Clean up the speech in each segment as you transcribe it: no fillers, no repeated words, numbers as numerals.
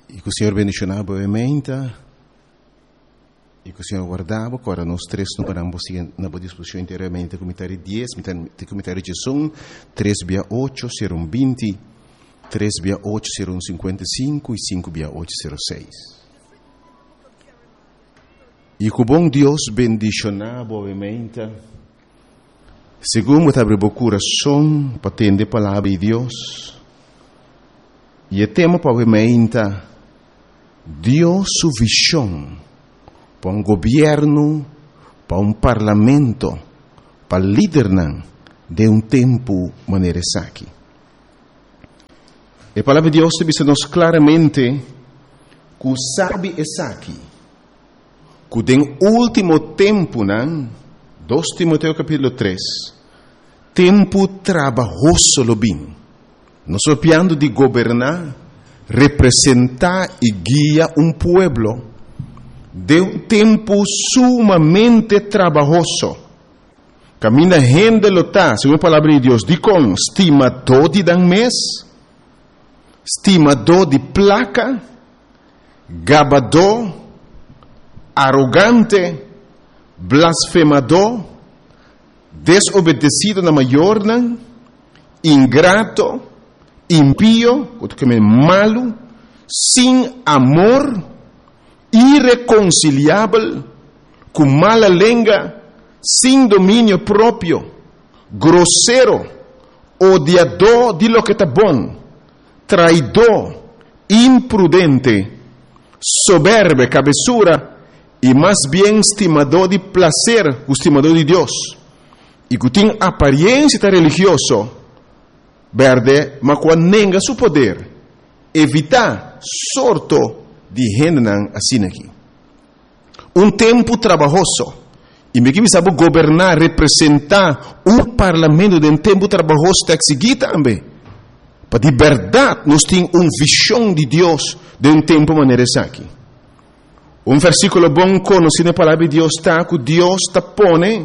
E que o Senhor bendicionava brevemente, e que o Senhor guardava, agora nós três não paramos na boa disposição inteiramente, comentário 10, comentário de som, 3/8, serão 20, 3/8 serão 55 e 5/8 serão 6. E que o bom Deus bendicionava brevemente, segundo abre o coração para atender a palavra de Deus, e o tema brevemente, Deus sua visão para um governo, para um parlamento, para líder de um tempo maneira aqui. A palavra de Deus diz-nos claramente que sabe essa aqui, que no último tempo, 2 Timoteo capítulo 3, tempo trabalhoso lo bem. Nós estamos falando de governar, representar e guiar um pueblo de um tempo sumamente trabalhoso. Camina gente lota, segundo a palavra de Deus, diz com estimador de dan mês, estimador de placa, gabador, arrogante, blasfemador, desobedecido na maior, ingrato, impío, malo, sem amor, irreconciliável, com mala língua, sem domínio próprio, grosseiro, odiador de lo que está bom, traidor, imprudente, soberbo, cabeçura, e mais bem estimador de prazer, estimador de Deus, e que tem aparência religiosa, verde, mas quando nega seu poder, evitar sorto de gente assim aqui. Um tempo trabalhoso, e me que sabe governar, representar um parlamento de um tempo trabalhoso está aqui também. Para de verdade, nós temos uma visão de Deus de um tempo maneira aqui. Um versículo bom conhecido na palavra de Deus está que Deus está pone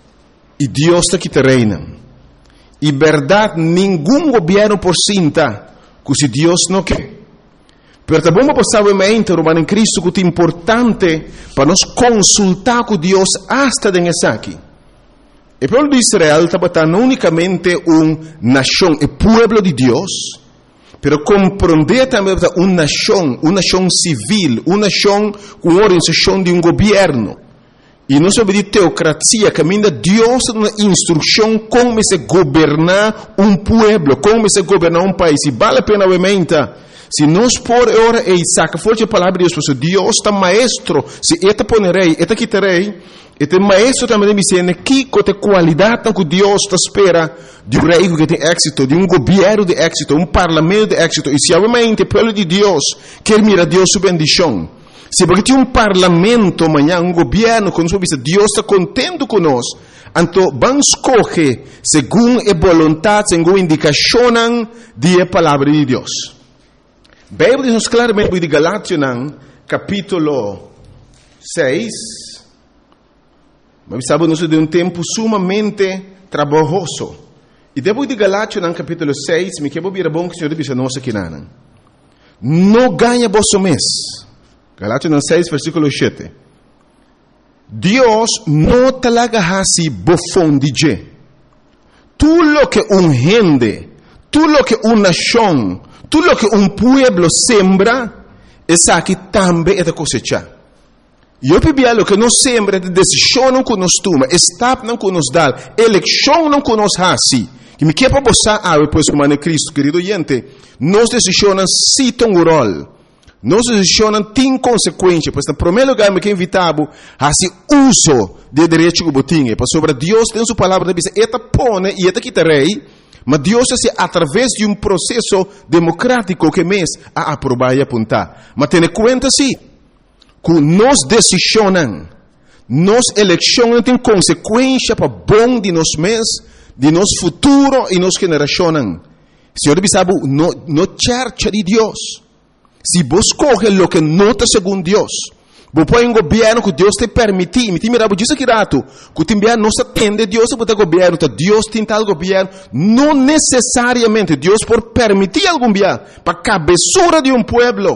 e Deus está que te reina. E verdade, nenhum governo por cinta que se Deus não quer. Pero também vamos passar o momento, Romano em Cristo, que é importante para nós consultar com Deus hasta dentro aqui. O povo de Israel estava não unicamente uma nação, o povo de Deus, pero compreender também uma nação civil, uma nação com organização de um governo. E não sobre de teocracia, caminha Deus uma instrução como se governar um povo, como se governar um país. E vale a pena, obviamente, se nós por hora e saca forte a palavra de Deus, Deus está maestro, se eta ponerei, eta quitarei, este maestro também me ensina que a qualidade que Deus espera de um rei que tem êxito, de um governo de êxito, um parlamento de êxito. E se obviamente o povo de Deus quer mirar Deus sua bendição, se porque tem um parlamento amanhã, um governo, quando Deus está contente conosco, então vamos escolher segundo a vontade, segundo a indicação da palavra de Deus. A Bíblia diz claramente de Galátias, capítulo 6, mas sabemos de um tempo sumamente trabalhoso. E depois de Galátias, capítulo 6, me quero vir bom que o Senhor diz a nós aqui, não ganha vosso mês. Galátias 6, versículo 7. Deus não te laga assim bofão de je. Tudo lo que um gente, tudo lo que uma nação, tudo lo que um pueblo sembra, essa aqui também é da cosecha. E eu pedi lo que nós sembra, é decisão não que nós toma, estado não que nós dá, eleição não que nós assim. Que me quer para você, depois como Cristo, querido gente, nós decisões citam o rol. Nós decisões têm consequências, pois, no primeiro lugar, me quer invitar a esse uso de direito que botinha, pois sobre Deus tem sua palavra, diz, eta pone e eta quitarei, mas Deus é através de um processo democrático que mês a aprovar e apontar. Mas tenha conta sim, que nós decisões, nós eleições têm consequências para bom de nós mês, de nosso futuro e nossa geração. Senhor, sabe, no church de Deus. Se você coge lo que não está segundo Deus, você põe um governo que Deus te permite, me mira, diz aqui rato, que o governo não se atende, Deus pode governo, Deus tem tal governo, não necessariamente Deus por permitir algum governo, para cabeçura de um pueblo,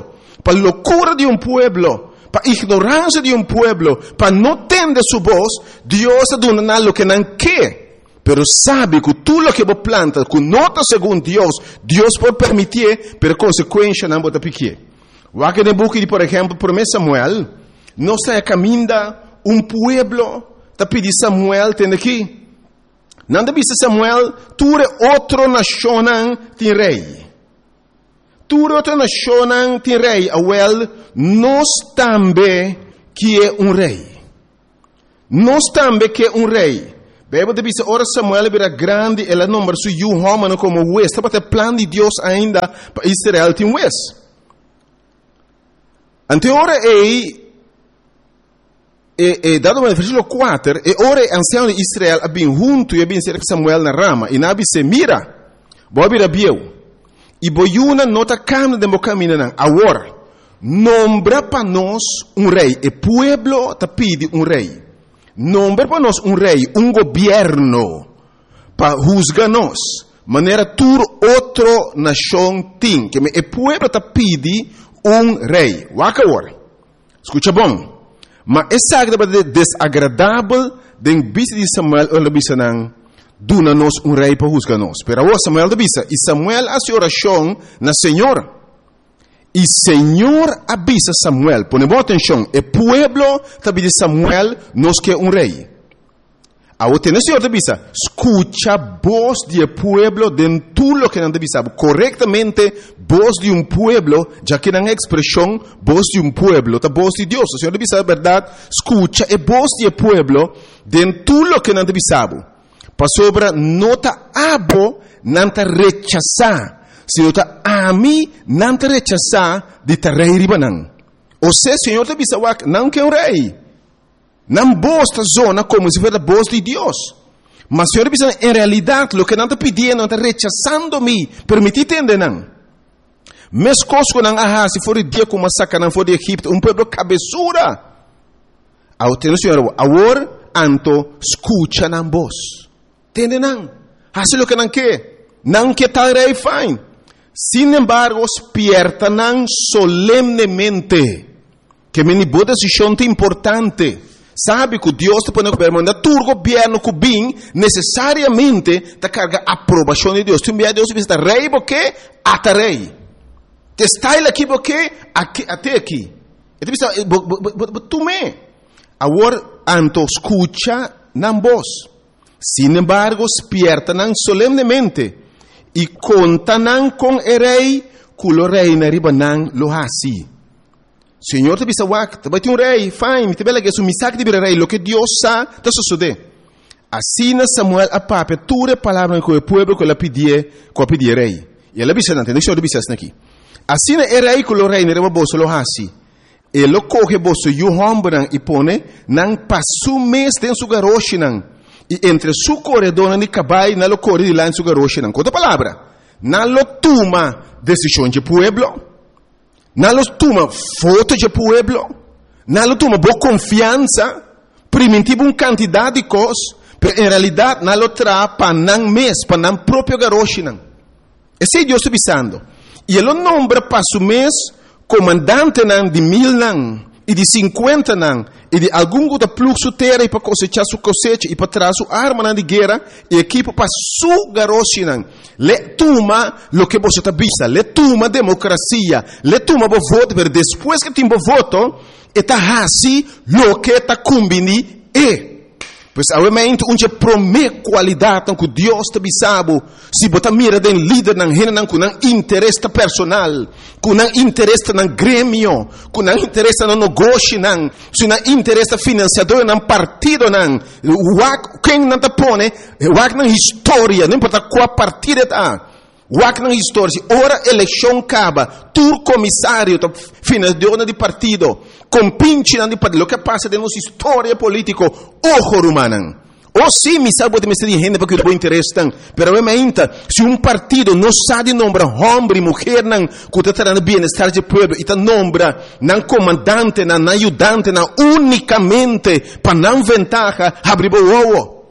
para loucura de pueblo, para ignorancia de pueblo, para no tender su voz, Dios ha dado lo que no quiere. Pero sabe que tú lo que vos plantas, que nota según Dios, Dios puede permitir, pero consecuencia no puede piquear. Aquí en el book, por ejemplo, por Samuel, no está caminando pueblo, está pidiendo Samuel, tiene aquí. Não dice Samuel, tu eres otro nación tin rey. Tu eres otra nación tin rey, awel, nós também que é rei. Nós também que é rei. Bíblia diz, ora Samuel era grande, ela nombra su homem como juez. Estava o plano de Deus ainda para Israel tin juez. Ante ora dado no versículo 4, e ora ancião de Israel abin junto e abin cerca Samuel na rama, e nabi se mira, vou abrir a biel, e boiuna nota caminho de caminho não, agora, nombra para nós rei, e pueblo te pide rei, nombra para nós rei, governo, para juzgar nós, maneira tur outro nação tem, que e pueblo te pide rei, waka agora, escuta bom, mas é sagrado desagradável de vista de Samuel ou de não duna-nos rei para juzgar-nos. Pero agora Samuel avisa, e Samuel hace oração na Senhor. E Senhor avisa Samuel, ponemos atenção, o pueblo também de Samuel nos quer rei. Agora o Senhor avisa, escucha voz de pueblo de tudo o que não avisa, corretamente voz de pueblo, já que não é expressão voz de pueblo, a voz de Deus. O Senhor avisa a verdade, escucha a voz de pueblo de tudo o que não avisa. Para sobre nota abo não te rechazar, se nota a mim não te rechazar de te rei ribanan. Ou seja, o Senhor avisa, não quer rei. Não bosta zona como se fosse a voz de Deus. Mas o Senhor diz, em realidade, o que não está pedindo, não está rechazando-me. Permitir entender, não. Mas coisas que não há, se for o dia como massacre, não for de Egipto, pueblo cabeçura. Ao ter o Senhor, agora, anto, escucha na voz. Entende, não? Hace o que não quer. Não quer tal rei, fine. Sin embargo, despierta não solemnemente. Que me boa decisão importante. Sabe que Deus te põe no governo, mas tu governo que bem necessariamente te carga a aprovação de Deus. Tu envia Deus e diz, rei, porque até rei. Te está aqui, porque até aqui. E tu diz, tu me. Agora, anto escucha na voz. Sin embargo, despierta não solemnemente. E conta não com o rei, que o rei na riba não lo hasi. Senhor te bisa wak, vai ter rei, fine, te bela que su misak de rei, lo que Deus sa, te sucede. Assim Samuel a pape, ture palavra com o povo que ela pedia rei. E ela bisa não, deixa eu bisa aqui. Assim é rei que o rei ne reba bolso lo hasi. Ele coge bolso e o hombran e pone, não passo mês tem su garoche não. E entre su corredor de cabai, não lo corre de lá em su garoche não. Quanta palavra? Não lo toma decisão de pueblo. Não lo toma foto de pueblo, não lo toma boa confiança, primitivo quantidade de coisas, mas em realidade não lo traz para não mês, para não próprio garoche não. Esse é Deus está avisando. E ele nombra para su mês comandante não de 1000 não, e de 50 não, e de algum da fluxo terra e para cosechar su cosecha e para trazer su arma não de guerra e equipo para su garoche não. Le toma lo que você está vista, le toma democracia, le toma o voto, mas depois que tem o voto, está assim lo que está combini e. Pois obviamente onde promete qualidade que Deus te bisabo, se você mira den líder não rena com não interesse personal, com não interesse no grêmio, com não interesse no negócio não, se não interesse financiador não partido não, quem não te põe, na história, não importa qual partido está. Na história, ora eleição acaba, tu comissário, financiador de partido, compinche de partido, o que passa de nossa história política, ojo rumano. Ou sim, me sabe de me ser de gente porque eu não interesse, mas realmente, se partido não sabe nombrar homem e mulher, não, que está trazendo bem-estar do povo, e está nombra, não comandante, não ajudante, não unicamente, para não ventaja, abre o ovo.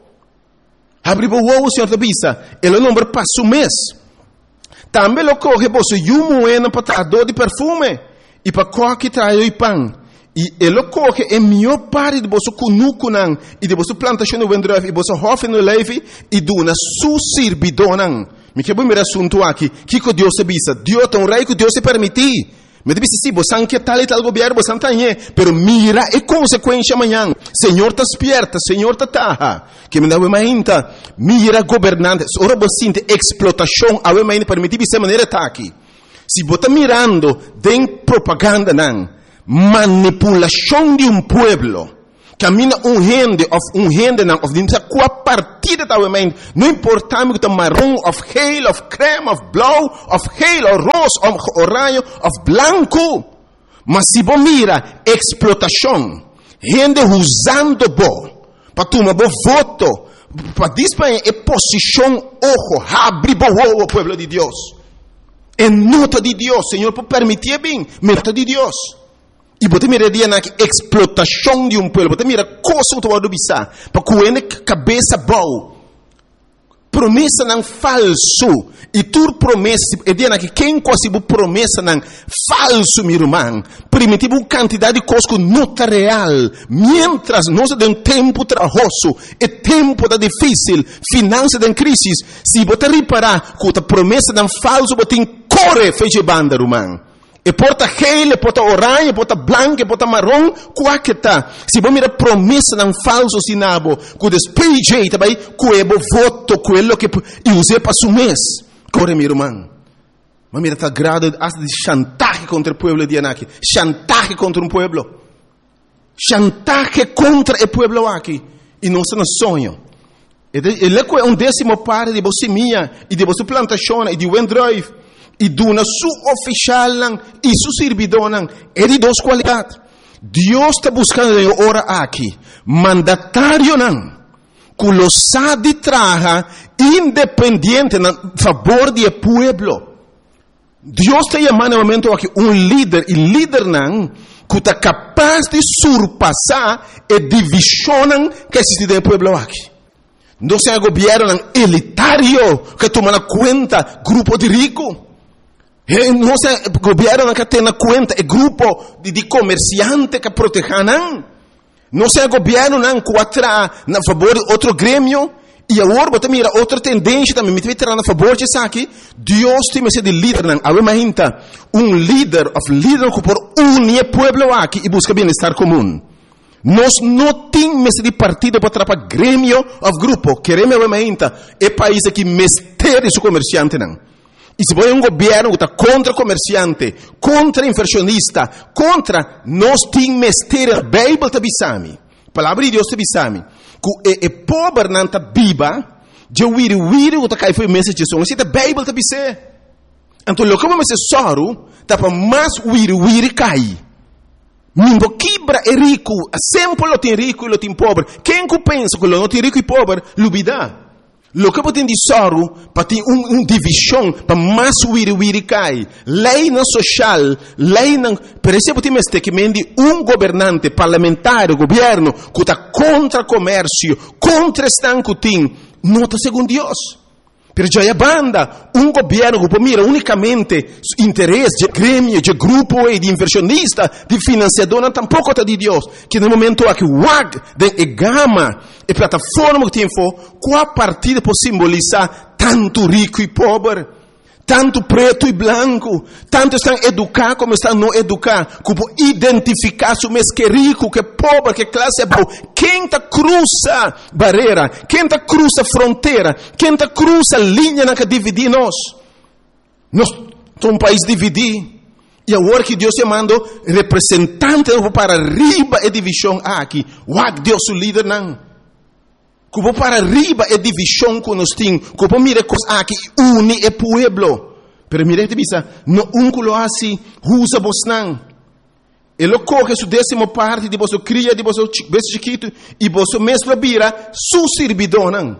Abre o ovo, senhor da bisa, ele nombra passo mês. Também lo coge você e um moeda para dor de perfume. e para coque trai o pão. E ele coge a melhor parte de você cunuco nan e de você plantação no vendrove e você hofe no leve e duna su sirbidonan. Me que bom me assunto aqui. Que Deus se bisa? Deus tão rei que Deus se permitir. Me disse sim, você não quer tal e tal governo, você não tem, pero mira a consequência amanhã. Senhor tá despierta, Senhor tá taha. Que me dá uma ainda, mira governantes, ora você sente explotação, a uma ainda permitir de maneira tá aqui. Se você mirando, tem propaganda não. Manipulação de pueblo. Camina gente de qual partida da mente. Não importa se é marrom, of geel, of creme, of blau, of geel, of rosa, of orange, of blanco. Mas se você mira explotação, gente usando para tomar voto, para disparar a posição, ojo, abre o pueblo de Deus. É nota de Deus, Senhor, por permitir bem, nota de Deus. E você mira na explotação de pueblo, você mira coisa que você bisa, para que a cabeça boa. Promessa não falso. E tu promessa, é dia que quem consegue promessa não falso, meu irmão. Primitivo quantidade de coisas que não está real. Mientras nós temos tempo trabalhoso, e tempo da difícil, finanças da crise, se você reparar que a promessa não falso, você corre feche banda, irmão. E porta gel, e porta orange, porta branco, e porta marrom, qual que tá? Se você mira promessa não falso sinabo, que despeje, também, que é voto, que é o que eu usei para o mês. Corre, meu irmão. Mas mira, tá grado de chantaje contra o povo de Anaki. Chantaje contra um povo. Chantaje contra o povo aqui. E não se nos sonho. Ele é um décimo parte de você minha, e de você plantação, e de Wendrive. E duna su oficial e su servidor é de duas qualidades. Deus está buscando ora aqui mandatário que lo sabe traja independente a favor do povo. Deus está chamando no momento aqui líder e líder que está capaz de surpassar a divisão que existe no povo aqui. Não é governo elitário que toma conta grupo de ricos. Não é governo que tem conta é grupo de comerciantes que protegem. Não é governo que atra a favor de outro grêmio. E agora você mira outra tendência também. Me tirar a favor disso aqui. Deus tem esse de líder. Imagina líder que por unir o povo aqui e busca bem-estar comum. Nós não temos esse partido para atrapalhar grêmio ou grupo. Queremos imagina é país que mestre esse comerciante E se você governo que está contra comerciante, contra inversionista, contra nós temos mestre a Bíblia te bisami. Palavra de Deus te bisami. Que é pobre não está viva, de wiri que está cai foi mensagem só. Se a Bíblia te bise. Então lo como se soro, tá para mais wiri cai. Nimbo quebra é rico, sempre lo tem rico e lo tem pobre. Quem que pensa que lo não tem rico e pobre, lubida. Lo que você tem de soro, para ter divisão, para mais wiri cai. Lei não social, lei não... Por isso, você tem que medir governante, parlamentar, governo, que está contra comércio, contra estanco, não está segundo Deus. Pero já é banda, governo que mira unicamente interesse de grêmio, de grupo e de inversionista, de financiador, não tampouco está de Deus. Que no momento aqui, de gama e plataforma que tem qual partida pode simbolizar tanto rico e pobre, tanto preto e branco, tanto estão educados como estão não educados, que pode identificar se o mês que é rico, que é pobre, que classe é boa. Quem está cruza barreira, quem está cruza fronteira, quem está cruza linha que divide nós. Nós somos um país dividido. E agora que Deus te mandou representante para arriba a divisão aqui, Deus o líder não. Que vou para arriba a divisão que nós temos, que vou mirar coisas aqui, une o povo. Pero mire te bisa, no que lo assim, usa vos não. Ele coge sua décima parte de vosso cria, de vosso beijo chiquito, e vosso mesmo vira su servidor não.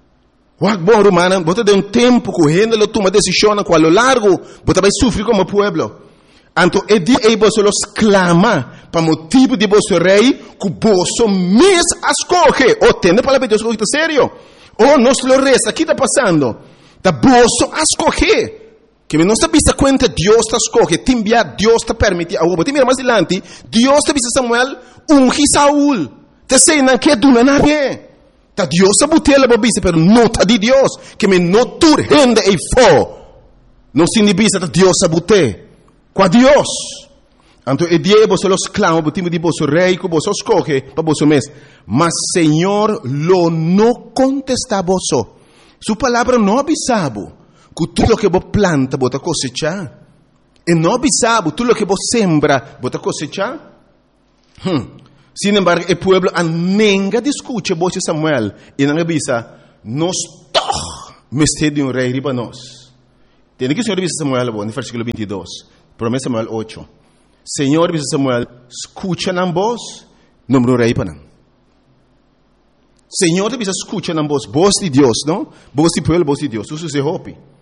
Bom, romano, você tem tempo que gente lo toma decisão, que a lo largo, você vai sofrer como povo. Então, é dia que você los clama para motivo de vosso rei, que você mesmo escolhe. Ou tem a palavra de Deus que está sério? Ou nós lo resta, o que está passando? Da você escolhe. Que me no se vista cuenta, Dios te escoge, te envía, Dios te permite. Ahora, te mira más adelante, Dios te dice Samuel, ungi Saúl. Te enseñan que tú no nadie. Ta Dios se butea la babisa, pero no te di Dios. Que me no tu rende e fo. No significa que Dios se butea. Qua Dios. Anto e die vos los clamo, botimo di vos rei, que vos escoge, para vos mes. Mas Señor lo no contesta vos. Su palabra no avisabo. Que tú lo que vos planta, vos cosechar. E no avisabo, tú lo que vos sembra, vos cosechar. Sin embargo, el pueblo anenga discute vos Samuel. E não avisa, nos toch, mestre de un rei riba nos. Tiene que o Senhor avisa Samuel, no versículo 22. Promesa Samuel 8. Senhor avisa Samuel, escucha nam vos, nombre un rei para nam. Senhor avisa, escucha nam vos de Deus, não? Vos de pueblo, vos de Deus. Isso se hopi.